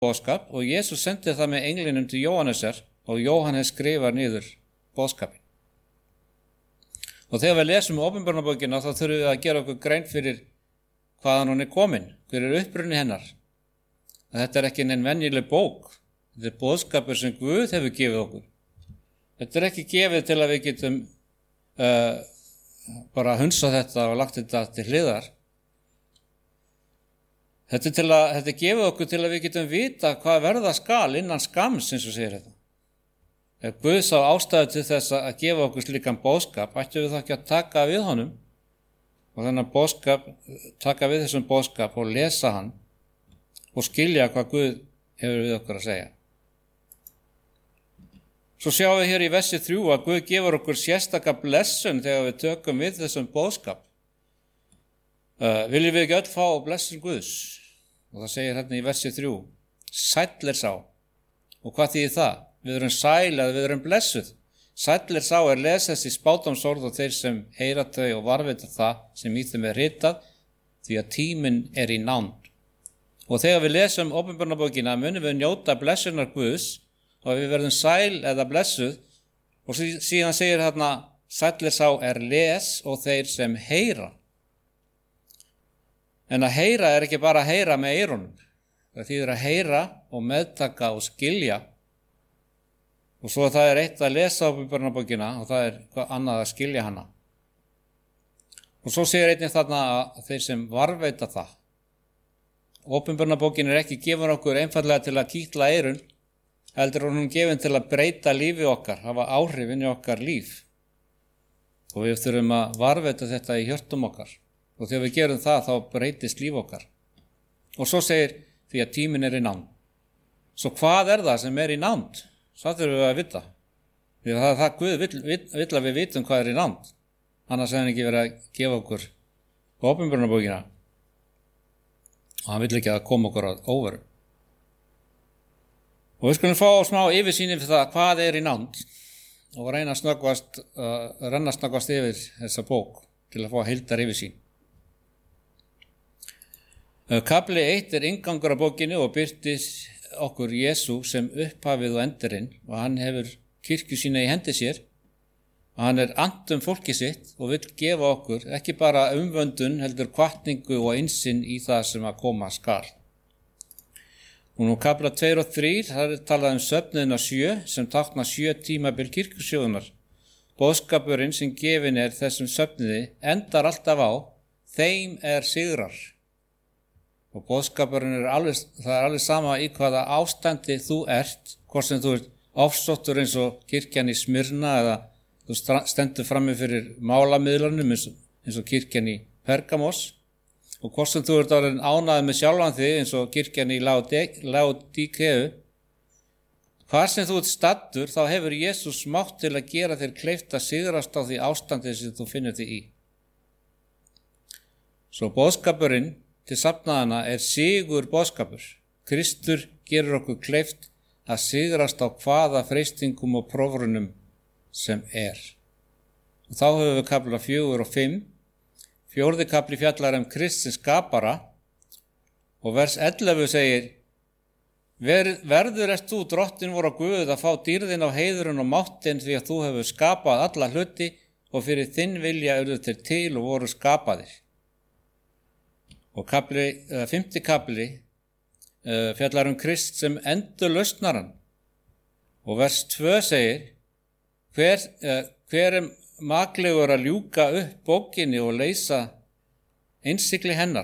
boðskap og Jesús sendi það með englinum til Jóhannesar og Jóhannes skrifar niður boðskapin. Og þegar við lesum Åpenbarunarbókina þá þurfum við að gera okkur grein fyrir hvaðan hún komin, hver uppruni hennar. Þetta ekki neinn venjuleg bók, þetta boðskapur sem Guð hefur gefið okkur. Þetta ekki gefið til að við getum bara hunsað þetta og lagt þetta til hliðar. Þetta gefið okkur til að við getum vita hvað verða skal innan skams, eins og segir þetta. Ef Guð sá ástæðu til þess að gefa okkur slíkan boðskap, ættum við þá ekki að taka við honum og þennan boðskap, taka við þessum boðskap og lesa hann og skilja hvað Guð hefur við okkur að segja. Svo sjáum við hér í versi 3 að Guð gefur okkur sérstaka blessun þegar við tökum við þessum boðskap. Viljum við ekki öll fá blessun Guðs? Og það segir hérna í versi 3, sæll sá. Og hvað þýðir það? Við erum sæl eða við erum blessuð. Sæll sá lesa þessi spádómsorð og þeir sem heyra þau og varvita það sem í þeim ritað, því að tíminn í nánd. Og þegar við lesum Åpenbarunarbókina munum við njóta blessunar Guðs og við verðum sæl eða blessuð og síðan segir hérna sæll sá les og þeir sem heyra. En að heyra ekki bara að heyra með eyrunum. Það þýðir að heyra og meðtaka og skilja. Og svo það eitt að lesa Åpenbarunarbókina og það hvað annað að skilja hana. Og svo segir einnig þarna að þeir sem varveita það. Åpenbarunarbókin ekki gefin okkur einfallega til að kýtla eyrun, heldur hún gefin til að breyta lífi okkar, hafa áhrif inn í okkar líf. Og við þurfum að varveita þetta í hjörtum okkar. Og þegar við gerum það, þá breytist líf okkar. Og svo segir því að tíminn í nánd. Svo hvað það sem í nánd? Það þurfum við að vita. Því að það Guð vill að við vitum hvað í nánd. Annars hefði hann ekki verið að gefa okkur Åpenbarunarbókina. Og hann vill ekki að koma okkur á óvöru. Og við skulum fá smá yfirsýn yfir það hvað í nánd og renna snöggvast yfir þessa bók til að fá heildar yfirsýn. Kafli 1 inngangur af bókinni og birtir okkur Jesú sem upphafið og endurinn og hann hefur kirkju sína í hendi sér og hann annt fólki sitt og vill gefa okkur ekki bara umvöndun heldur hvatningu og innsinn í það sem að koma skal. Og nú kafla 2 og 3 þar talað söfnuðina 7 sem tákna 7 tímabil kirkjusögunar. Boðskapurinn sem gefin þessum söfnuði endar alltaf á þeim sigrar. Og boðskapurinn það alveg sama í hvaða ástandi þú ert, hvort sem þú ert ofsóttur eins og kirkjan í Smyrna eða þú stendur frammi fyrir málamiðlunum eins og kirkjan í Pergamos og hvort sem þú ert orðinn ánægður með sjálfan þig eins og kirkjan í Laodíkeu. Hvar sem þú ert staddur þá hefur Jesús mátt til að gera þér kleift að sigrast á því ástandi sem þú finnur þig í. Svo boðskapurinn til safnaðana sigur boðskapur. Kristur gerur okkur kleift að sigrast á hvaða freistingum og prófrunum sem Og þá höfum við kafla 4 og 5. 4. kafli fjallar Krist sem skapara og vers 11 segir Verður þú drottin voru Guð að fá dýrðin á heiðurinn og máttinn því að þú hefur skapað alla hluti og fyrir þinn vilja urðu þeir til og voru skapaðir. Og 5. kafli fjallar Krist sem endurlausnaran og vers 2 segir hver maklegur að ljúka upp bókinni og leysa innsigli hennar.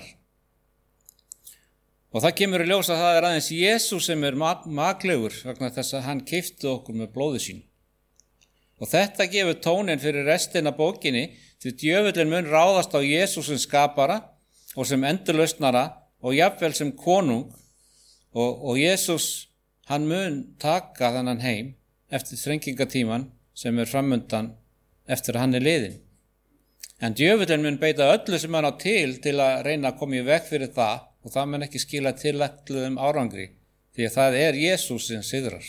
Og það kemur í ljós að það aðeins Jesús sem maklegur vegna þess að hann keypti okkur með blóði sínu. Og þetta gefur tóninn fyrir restina bókinni því djöfullinn mun ráðast á Jesús sem skapara og sem endurlausnara og jafnvel sem konung og Jesús hann mun taka þennan heim eftir þrengingatíman sem framundan eftir að hann liðinn. En djöfullinn mun beita öllu sem hann á til að reyna að koma í veg fyrir það og það mun ekki skila tilætluðum árangri því að það Jesús sem sigrar.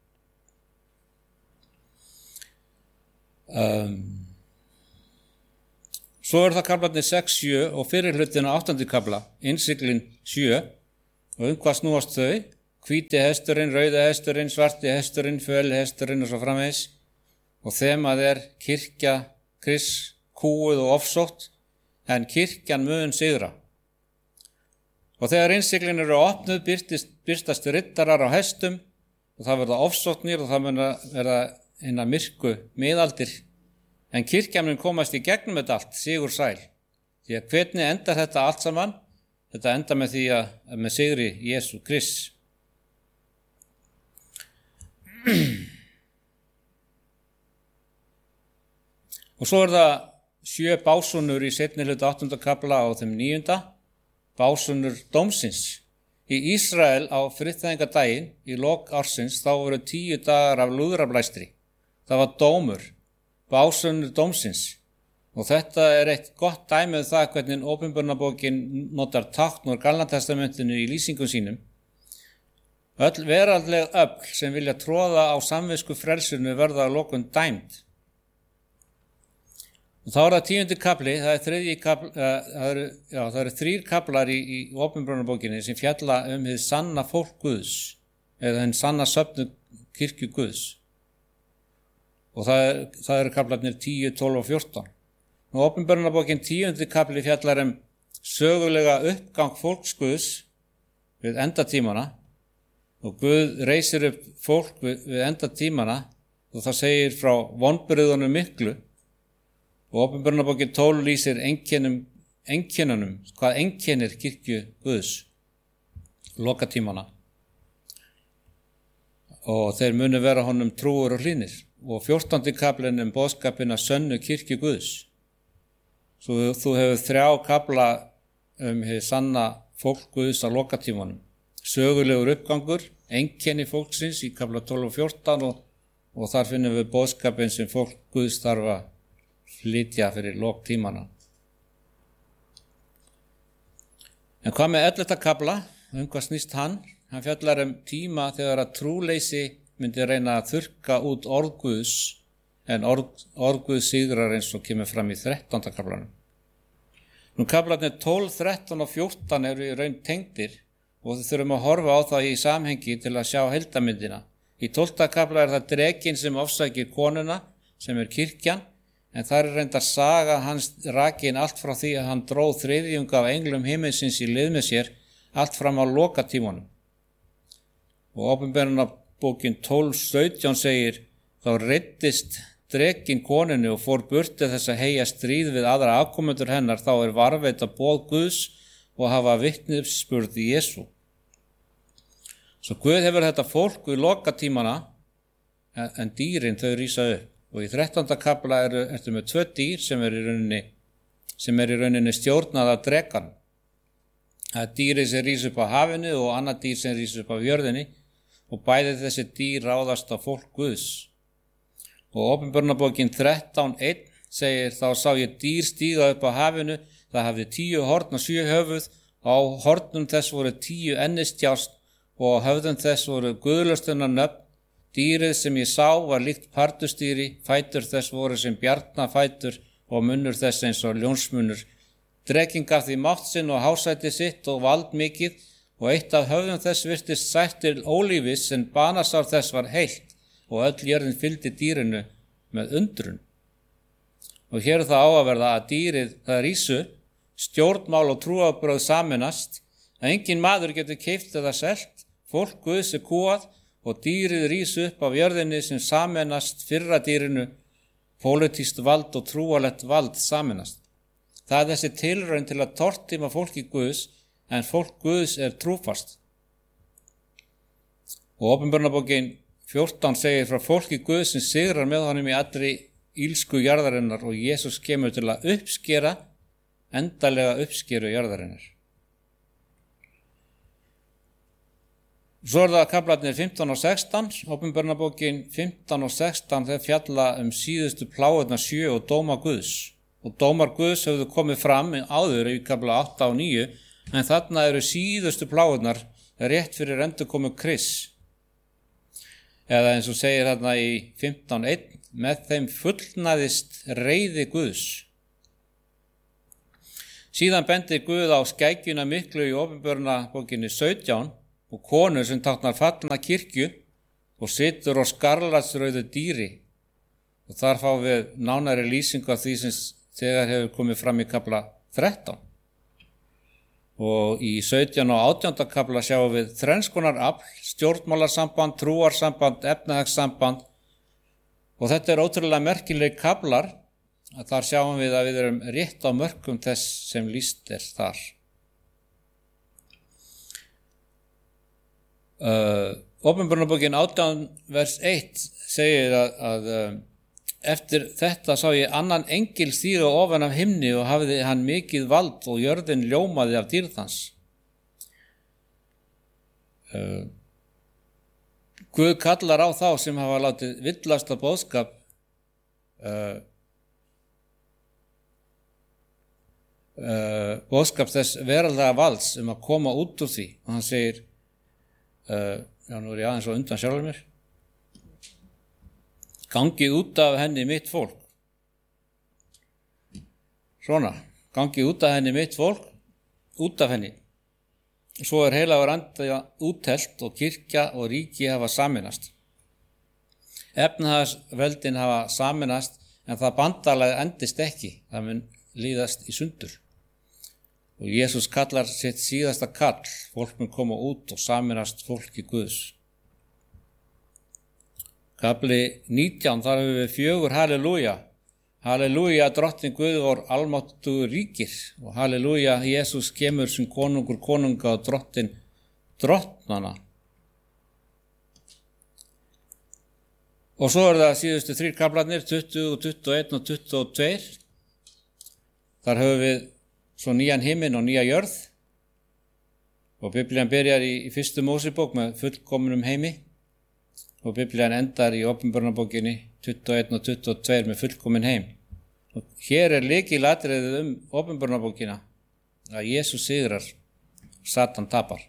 Svo það kaflarnir 6, 7 og fyrir hlutin á 8. kafla, innsiglin 7 og hvað snúast þau? hvíti hesturinn, rauði hesturinn, svarti hesturinn, föli hesturinn og svo framvegis. Og þemað kirkja, Krists, kúuð og ofsótt, en kirkjan mun sigra. Og þegar innsiglin eru opnuð birtast riddarar á hestum og það verða ofsóknir og það mun verða hinna myrku miðaldir. En kirkjan mun komast í gegnum þetta allt, sigur sæl. Því að hvernig endar þetta allt saman? Þetta endar með því að með sigri Jesú Krists. Og svo það 7 básúnur í seinni hluta 8. kafla og þeim 9. Básúnur dómsins. Í Ísrael á friðþægingadaginn í lok ársins þá voru 10 dagar af lúðrablæstri. Það var dómur, básúnur dómsins. Og þetta eitt gott dæmi það hvernig Åpenbarabókin notar tákn úr Gamla testamentinu í lýsingum sínum. Öll veraldleg öfl sem vilja tróða á samvisku frelsinu verða að lokum dæmd. Og þá það 10. kafli, það eru 3 kaflar í Åpenbarabókinni sem fjalla hið sanna fólk Guðs, eða hinn sanna söfnu kirkju Guðs. Og það eru kaflarnir 10, 12 og 14. Og Åpenbarabókin 10. kafli fjallar sögulega uppgang fólks Guðs við endatímana og Guð reisir upp fólk við endatímana og það segir frá vonbrigðunum miklu. Og Åpenbarabókin 12 lýsir einkennunum, hvað einkennir kirkju Guðs, lokatímana. Og þeir munu vera honum trúir og hlýnir. Og 14. kaflinn boðskapinn sönnu kirkju Guðs. Svo þú hefur 3 kafla hið sanna fólk Guðs á lokatímanum. Sögulegur uppgangur, einkenni fólksins í kafla 12 og 14 og þar finnum við boðskapinn sem fólk Guðs þarf að flytja fyrir loktímana. En hvað með 11. kafla? Hvað snýst hann? Hann fjallar tíma þegar að trúleysi myndi reyna að þurrka út orð Guðs, en orð Guðs sigrar eins og kemur fram í 13. kaflanum. Nú kaflarnir 12, 13 og 14 eru í raun tengdir og þau þurfum að horfa á það í samhengi til að sjá heildarmyndina. Í 12. kafla það drekinn sem ofsækir konuna, sem kirkjan, en þar reyndar saga hans rakin allt frá því að hann dróð 3. af englum himinsins í lið með sér allt fram á lokatímanum. Og Åpenbarabókin 12:17 segir, þá reiddist drekinn konunni og fór burti þess að heyja stríð við aðra afkomendur hennar, þá varveita boð Guðs og hafa vitnisburð í Jesú. Svo Guð hefur þetta fólk við lokatímana, en dýrin þau rísa upp. Og í 13. kafla ertu með 2 dýr sem í rauninni stjórnað af drekann. Það dýri sem rís upp á hafinu og annað dýr sem rís upp á jörðinni og bæði þessi dýr ráðast á fólk Guðs. Og Åpenbarabókin 13:1 segir, þá sá ég dýr stíga upp á hafinu, það hafði 10 horn og 7 höfuð, á hornum þess voru 10 ennistjást og á höfðum þess voru guðlaustunnar nöfn. Dýrið sem ég sá var líkt pardustýri, fætur þess voru sem bjarnafætur og munnur þess eins og ljónsmunnur. Drekinn gaf því mátt sinn og hásæti sitt og vald mikið og eitt af höfðum þess virtist sætt til ólífis en banasár þess var heilt og öll jörðin fylgdi dýrinu með undrun. Og hér það á að verða að dýrið það rísu, stjórnmál og trúarbrögð sameinast, að engin maður getur keypt eða selt, fólk Guðs kúað og dýrið rísu upp af jörðinni sem sameinast fyrra dýrinu, pólitískt vald og trúarlegt vald sameinast. Það þessi tilraun til að tortíma fólki Guðs, en fólk Guðs trúfast. Og Åpenbarabókin 14 segir frá fólki Guðs sem sigrar með honum í allri ílsku jarðarinnar og Jesús kemur til að uppskera, endalega uppskeru jarðarinnar. Svo það kaflarnir 15 og 16, Åpenbarabókin 15 og 16 þeir fjalla síðustu plágurnar 7 og dóma Guðs. Og dómar Guðs höfðu komið fram áður í kafla 8 og 9, en þarna eru síðustu plágurnar rétt fyrir endurkomu Krists. Eða eins og segir þarna í 15:1, með þeim fullnaðist reiði Guðs. Síðan bendir Guð á skækjuna miklu í Åpenbarabókinni 17, og konu sem táknar fallna kirkju og situr á skarlatsrauðu dýri. Og þar fáum við nánari lýsingu af því sem þegar hefur komið fram í kafla 13. Og í 17. og 18. kafla sjáum við þrenns konar afl, stjórnmálasamband, trúarsamband, efnahagssamband. Og þetta ótrúlega merkileg kaflar, að þar sjáum við að við erum rétt á mörkum þess sem lýst þar. Opinberunarbókin 18 vers 1 segir að eftir þetta sá ég annan engil stíga ofan af himni og hafði hann mikið vald og jörðin ljómaði af dýrð hans. Guð kallar á þá sem hafa látið villasta boðskap boðskap þess veraldlega valds að koma út úr því, og hann segir nú ég aðeins á undan sjálfur mér, gangið út af henni mitt fólk. Svona, gangið út af henni mitt fólk, út af henni. Svo heilagur andi úttelt og kirkja og ríki hafa sameinast. Efnahagsveldin hafa sameinast, en það bandalag endist ekki, það mun líðast í sundur. Og Jesús kallar sitt síðasta kall, fólk mun koma út og sameinast fólki Guðs. Kafli 19, þar höfum við 4 halleluja. Halleluja, drottinn Guð vor almáttugur ríkir, og halleluja, Jesús kemur sem konungur konunga og drottinn drottnana. Og svo það síðustu 3 kaflarnir, 20, 21 og 22. Þar höfum við svo nýjan himinn og nýja jörð, og Biblían byrjar í 1. Mósebók með fullkominum heimi, og Biblían endar í Opinberunarbókinni 21 og 22 með fullkomin heim. Og hér lykilatriðið Opinberunarbókina að Jesús sigrar, Satan tapar.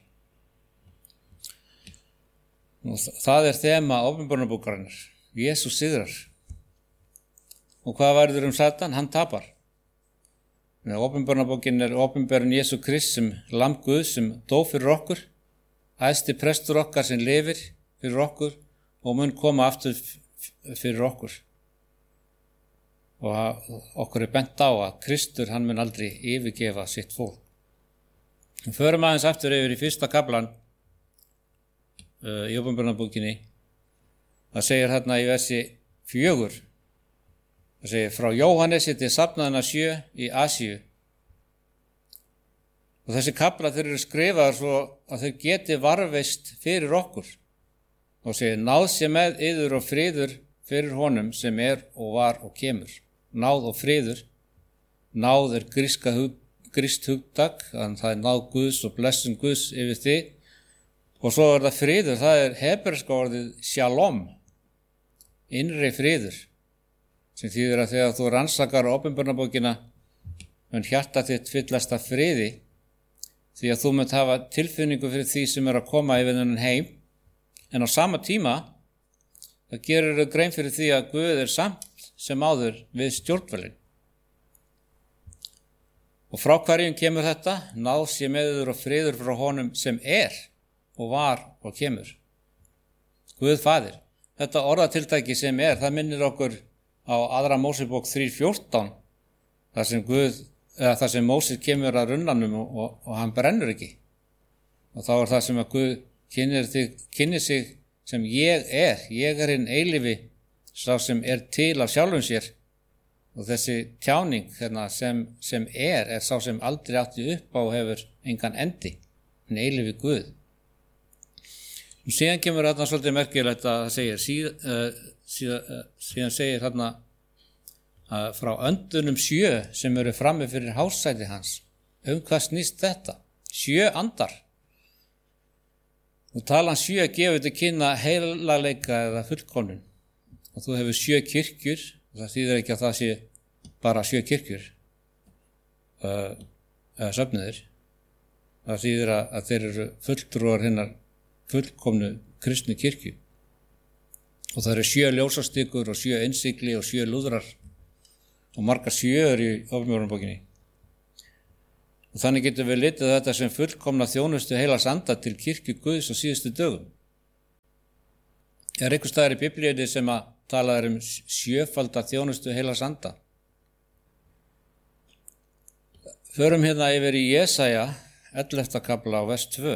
Og það þema Opinberunarbókarinnar, Jesús sigrar. Og hvað verður Satan? Hann tapar. Opinberunarbókin opinberun Jesú Krist sem lamb Guðs sem dó fyrir okkur, æðsti prestur okkar sem lifir fyrir okkur og mun koma aftur fyrir okkur. Og okkur bent á að Kristur, hann mun aldrei yfirgefa sitt fólk. Við förum aðeins aftur yfir í 1. kaflan í Opinberunarbókinni. Það segir hérna í versi 4. Það segir, frá Jóhannesi til safnaðina 7 í Asíu. Og þessi kaflar þeir eru skrifaðar svo að þeir geti varðveist fyrir okkur. Og segir, náð sé með yður og friður fyrir honum sem og var og kemur. Náð og friður. Náð grískt hugtak, þannig það náð Guðs og blessun Guðs yfir þig. Og svo það friður, það hebreska orðið shalom, innri friður. Sem þýðir að þegar þú rannsakar Opinberunarbókina mun hjarta þitt fyllast af friði, því að þú munt hafa tilfinningu fyrir því sem að koma yfir þennan heim, en á sama tíma það gerir þau grein fyrir því að Guð samt sem áður við stjórnvölin. Og frá hverjum kemur þetta? Náð sé með yður og friður frá honum sem og var og kemur. Guð faðir. Þetta orðatiltæki sem það minnir okkur á 2. Mósebók 3:14, þar sem Móses kemur að runnanum og hann brennur ekki. Og þá það sem að Guð kynnir sig sem ég hinn eilífi, sá sem til af sjálfum sér. Og þessi tjáning sem sá sem aldrei átti upp á og hefur engan endi, hinn eilífi Guð. Og síðan kemur þarna svolítið merkilegt að það segir, síðan segir þarna frá öndunum 7 sem eru frammi fyrir hásæti hans. Hvað snýst þetta? 7 andar. Og talan 7 gefur til kynna heilagleika eða fullkomnun. Og þú hefur 7 kirkjur, og það þýðir ekki að það sé bara 7 kirkjur eða söfnuðir. Það þýðir að þeir eru fulltrúar hinnar fullkomnu kristnu kirkju. Og það eru 7 ljósastykur og 7 innsigli og 7 lúðrar og margar 7 í Opinberunarbókinni. Og þannig getum við litið þetta sem fullkomna þjónustu heilags anda til kirkju Guðs á síðustu dögum. Einhvers staðar í Biblíunni sem að talað sjöfalda þjónustu heilags anda. Förum hérna yfir í Jesaja 11. kafla á vers 2.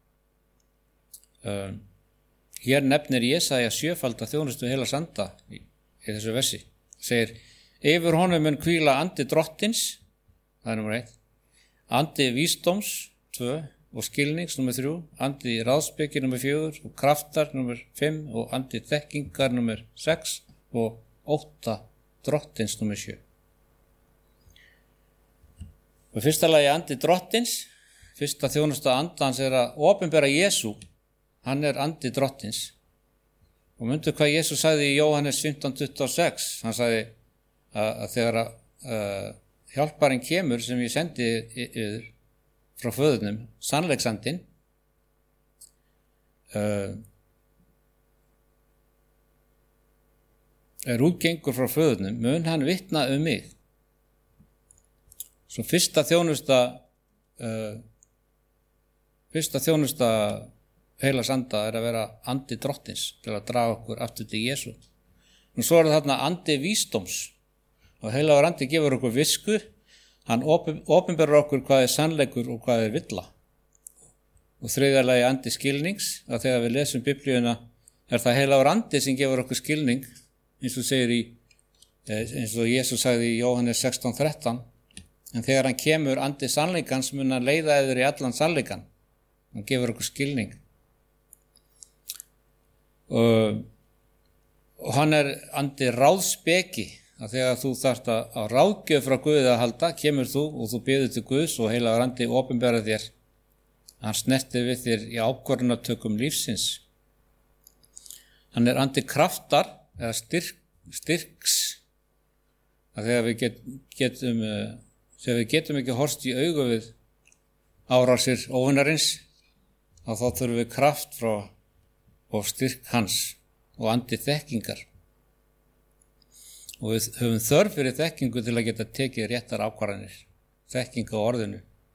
Hér nefnir Jesaja sjöfalda þjónustu heilags anda í þessu versi. Segir, yfir honum mun hvíla andi drottins, það er nummer 1, andi vísdóms, 2, og skilnings, nummer 3, andi ráðspeki, nummer 4, og kraftar, nummer 5, og andi þekkingar, nummer 6, og 8 drottins, nummer 7. Og fyrsta lagi andi drottins, fyrsta þjónusta andans er að opinbera Jesú, hann er andi drottins. Og mundu hvað Jesús sagði í Jóhannes 15:26, hann sagði að þegar hjálparinn kemur sem ég sendi yfir frá föðurnum, sannleiksandinn, er útgengur frá föðurnum, mun hann vitna mig. Svo fyrsta þjónusta heilags anda er að vera andi drottins til að draga okkur aftur til Jesú. Og svo er þarna andi vísdóms og heilagur andi gefur okkur visku, hann opinberar okkur hvað er sannleikur og hvað er villa. Og þriðja lagi andi skilnings, að þegar við lesum Biblíuna er það heilagur andi sem gefur okkur skilning, eins og Jesús sagði í Jóhannes 16:13, en þegar hann kemur andi sannleikans mun hann leiða yfir í allan sannleikan, hann gefur okkur skilning. Og hann er andi ráðspeki, að þegar þú þarft að ráðgjöf frá Guði að halda, kemur þú og þú biður til Guðs og heilagur andi opinberar þér. Hann snertir við þér í ákvörðunartökum lífsins. Hann er andi kraftar eða styrks, að þegar við getum ekki horfst í augu við árásir óvinarins, þá þurfum við kraft frá og styrk hans og andi þekkingar. Og við höfum þörf fyrir þekkingu til að geta tekið réttar ákvarðanir, þekkingu á orðinu.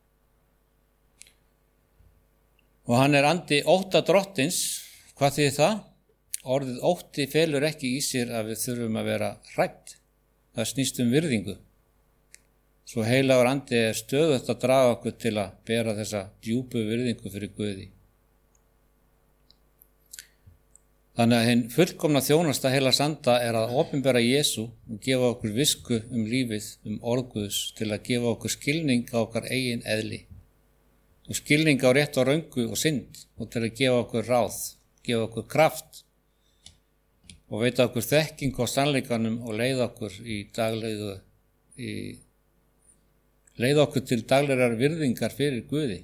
Og hann er andi ótta drottins. Hvað þýðir það? Orðið ótti felur ekki í sér að við þurfum að vera hrædd. Það snýst virðingu. Svo heilagur andi er stöðugt að draga okkur til að bera þessa djúpu virðingu fyrir Guði. Þannig að hinn fullkomna þjónusta heilags anda er að opinbera Jesú og gefa okkur visku lífið, orð Guðs, til að gefa okkur skilning á okkar eigin eðli og skilning á rétt og röngu og synd og til að gefa okkur ráð, gefa okkur kraft og veita okkur þekking á sannleikanum og leiða okkur til daglegar virðingar fyrir Guði.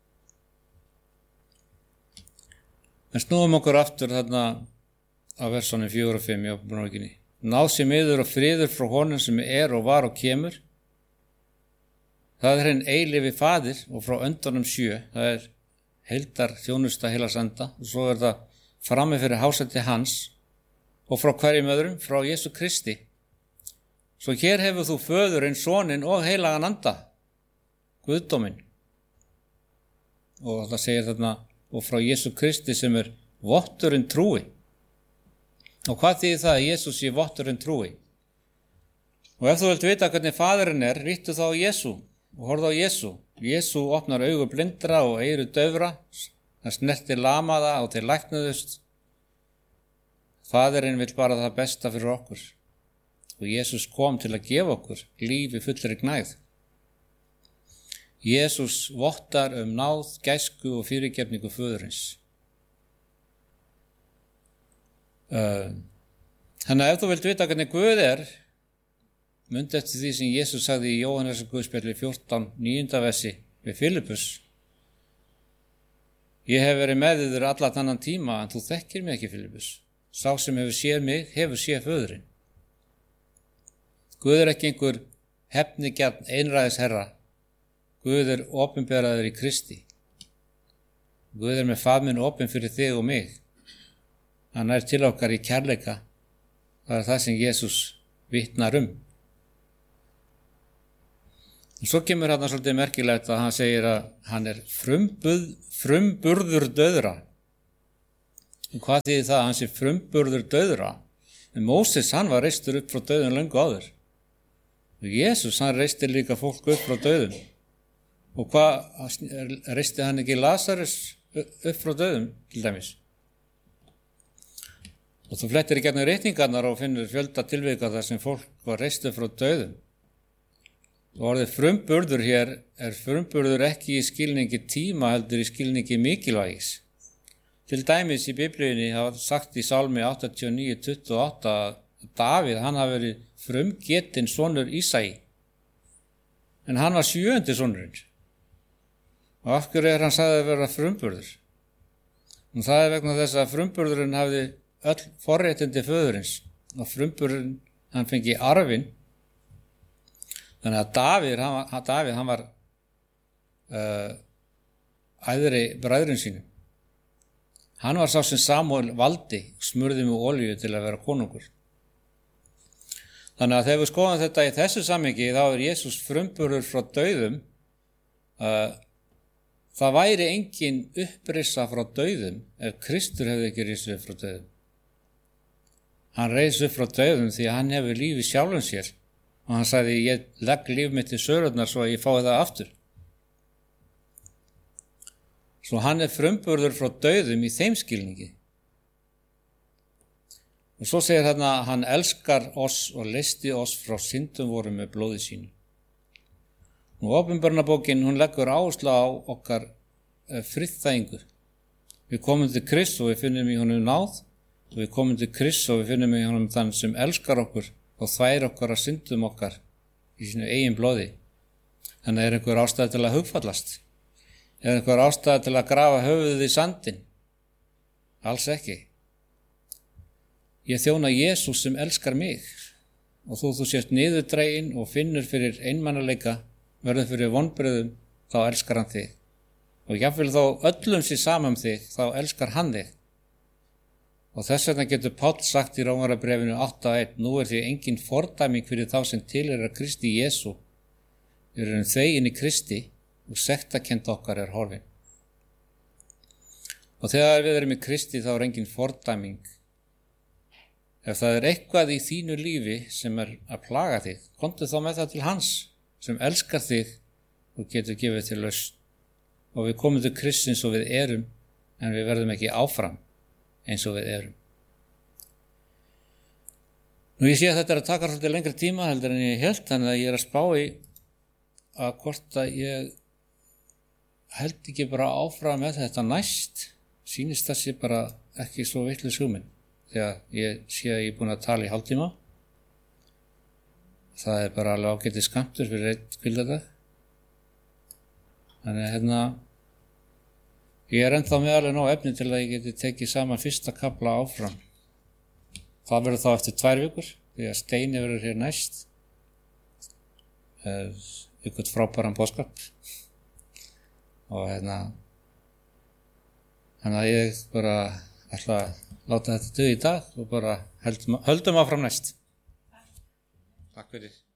En snúum okkur aftur þarna á versunum 4 og 5 í Ápnabókinni. Náð sé miður og friður frá honum sem er og var og kemur. Það er hinn eilífi faðir og frá öndunum 7, það er heildar þjónusta heilags anda og svo er það frammi fyrir hásæti hans og frá hverjum öðrum, frá Jesú Kristi. Svo hér hefur þú föðurinn, soninn og heilagan anda, Guðdóminn. Og það segir þarna og frá Jesú Kristi sem er votturinn trúi. Og hvað þýðir það að Jesús sé votturinn trúi? Og ef þú vilt vita hvernig faðurinn er, rýttu þá á Jesú og horfðu á Jesú. Jesú opnar augu blindra og eyru daufra, það snertir lamaða og þeir læknuðust. Faðurinn vill bara það besta fyrir okkur. Og Jesús kom til að gefa okkur líf í fullri gnægð. Jesús vottar náð, gæsku og fyrirgefningu föðurins. Þannig að ef þú vilt vita hvernig Guð er, mundi eftir því sem Jesús sagði í Jóhannes Guðspjalli 14:9 versi við Filippus. Ég hef verið með þér alla þennan tíma, en þú þekkir mig ekki, Filippus. Sá sem hefur séð mig, hefur séð föðurinn. Guð er ekki einhver hefnigjarn einræðisherra. Guð er opinberaður í Kristi. Guð er með faðminn opin fyrir þig og mig. Hann er til okkar í kærleika. Það er það sem Jesús vitnar Svo kemur hann svolítið merkilegt að hann segir að hann er frumburður dauðra. Og hvað þýðir það að hann sé frumburður dauðra? En Móses, hann var reistur upp frá dauðum löngu áður. Og Jesús, hann reistir líka fólk upp frá dauðum. Og hvað reisti hann ekki Lazarus upp frá dauðum, til dæmis? Og þú flettir í gegnum ritningarnar og finnur fjölda tilvika þar sem fólk var reist upp frá dauðum. Og orðið frumburður hér frumburður ekki í skilningi tíma heldur í skilningi mikilvægis. Til dæmis í Biblíunni hafa sagt í Sálmi 89:28 að Davíð, hann hafi verið frumgetinn sonur Ísai. En hann var 7. sonurinn. Og af hverju hann sagði að vera frumburður? Og það vegna þess að frumburðurinn hafði öll forréttindi föðurins. Og frumburðurinn, hann fengi arfinn. Þannig að Davíð hann var æðri bræðurinn sínum. Hann var sá sem Samúel valdi og smurði með olíu til að vera konungur. Þannig að þegar við skoðum þetta í þessu samhengi, þá er Jesús frumburður frá dauðum. Það væri engin upprisa frá dauðum ef Kristur hefði ekki risið upp frá dauðum. Hann reis upp frá dauðum því að hann hefur lífi sjálfum sér. Og hann sagði, ég legg líf mitt í sörurnar svo að ég fái það aftur. Svo hann er frumburður frá dauðum í þeim skilningi. Og svo segir hann að hann elskar oss og leysti oss frá syndum vorum með blóði sínu. Og Åpenbarnabókin, hún leggur áherslu á okkar friðþægingu. Við komum til Krist og við finnum í honum náð. Og við komum til Krist og við finnum í honum þann sem elskar okkur og þvær okkar að syndum okkar í sínu eigin blóði. Þannig er einhver ástæða til að hugfallast. Er einhver ástæða til að grafa höfuðið í sandinn? Alls ekki. Ég þjóna Jesús sem elskar mig og þú sést niðurdregin og finnur fyrir einmanaleika, verður fyrir vonbrigðum, þá elskar hann þig. Og jafnvel þó öllum sé saman þig, þá elskar hann þig. Og þess vegna getur Páll sagt í Rómarabréfinu 8:1, nú er því engin fordæming fyrir þá sem tilheyra Kristi Jesú. Við erum þvegin í Kristi og sektarkennd okkar er horfin. Og þegar við erum í Kristi þá er engin fordæming. Ef það er eitthvað í þínu lífi sem er að plaga þig, komdu þá með það til hans sem elskar þig og getur gefið til lausn. Og við komum til Kristi eins og við erum, en við verðum ekki áfram eins og við erum. Nú ég sé að þetta er að taka svolítið lengri tíma heldur en ég held, þannig að ég er að spá í að hvort að ég held ekki bara áfram með þetta næst. Sýnist það sé bara ekki svo vitlaus hugmynd. Þegar ég sé að ég er búin að tala í hálftíma. Það er bara alveg ágætið skammtur fyrir einn hvíldardag. Þannig að ég er ennþá með alveg nóg efni til að ég geti tekið saman fyrsta kafla áfram. Það verður þá eftir 2 vikur, því að Steini verður hér næst. Ykkur frábæran boðskap. Og þannig að ég bara ætla að láta þetta duga í dag og bara höldum áfram næst. Takk fyrir.